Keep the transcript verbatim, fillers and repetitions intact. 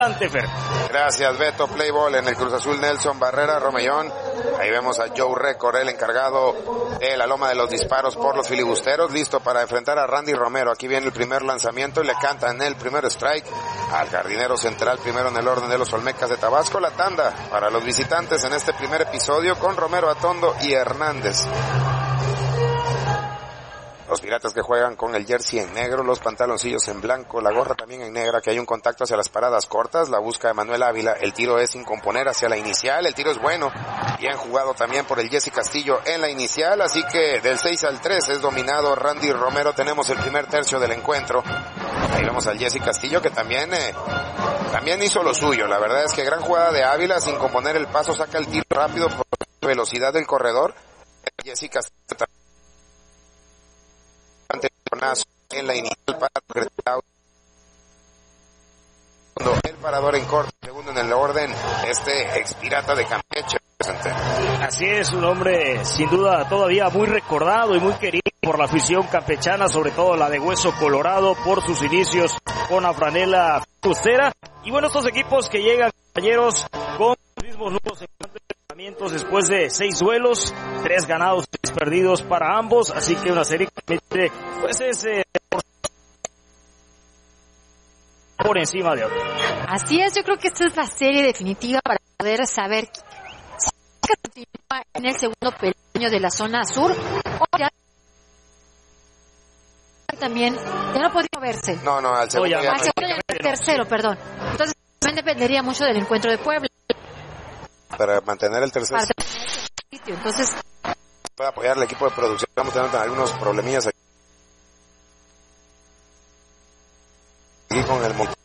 Fer. Gracias, Beto. Play ball en el Cruz Azul, Nelson Barrera, Romellón. Ahí vemos a Joe Record, el encargado de la loma de los disparos por los filibusteros, listo para enfrentar a Randy Romero. Aquí viene el primer lanzamiento y le cantan el primer strike al jardinero central, primero en el orden de los Olmecas de Tabasco. La tanda para los visitantes en este primer episodio con Romero, Atondo y Hernández. Los Piratas que juegan con el jersey en negro, los pantaloncillos en blanco, la gorra también en negra, que hay un contacto hacia las paradas cortas, la busca de Manuel Ávila, el tiro es sin componer hacia la inicial, el tiro es bueno, bien jugado también por el Jesse Castillo en la inicial, así que del seis al tres es dominado Randy Romero. Tenemos el primer tercio del encuentro, ahí vemos al Jesse Castillo que también, eh, también hizo lo suyo. La verdad es que gran jugada de Ávila, sin componer el paso, saca el tiro rápido por la velocidad del corredor. Jesse Castillo también en la inicial para el parador en corto, segundo en el orden, este ex Pirata de Campeche. Así es, un hombre sin duda todavía muy recordado y muy querido por la afición campechana, sobre todo la de Hueso Colorado, por sus inicios con la franela costera. Y bueno, estos equipos que llegan, compañeros, con los mismos números en cuanto a entrenamientos después de seis duelos, tres ganados, tres perdidos para ambos, así que una serie que pues es eh, por, por encima de otro. Así es, yo creo que esta es la serie definitiva para poder saber si continúa en el segundo peldaño de la zona sur o ya también ya no podía moverse. No, no, al segundo, al segundo ya el tercero, perdón. Entonces también dependería mucho del encuentro de Puebla. Para mantener el tercer sitio, entonces puede apoyar al equipo de producción. Vamos a tener algunos problemillas aquí con el